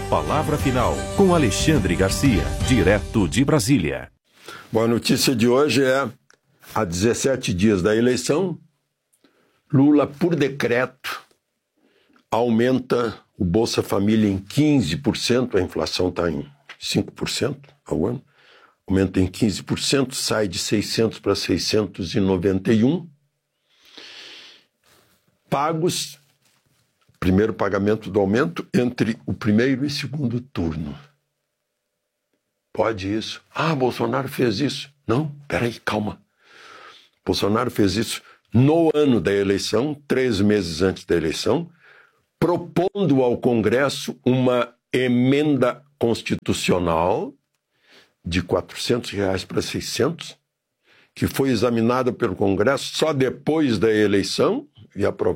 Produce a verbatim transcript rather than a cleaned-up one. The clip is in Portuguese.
palavra final com Alexandre Garcia, direto de Brasília. Bom, a notícia de hoje é: há dezessete dias da eleição, Lula, por decreto, aumenta o Bolsa Família em quinze por cento, a inflação está em cinco por cento ao ano, aumenta em quinze por cento, sai de seiscentos para seiscentos e noventa e um. Pagos, primeiro pagamento do aumento, entre o primeiro e segundo turno. Pode isso? Ah, Bolsonaro fez isso. Não, peraí, calma. Bolsonaro fez isso no ano da eleição, três meses antes da eleição, propondo ao Congresso uma emenda constitucional de quatrocentos reais para seiscentos, que foi examinada pelo Congresso só depois da eleição e aprovada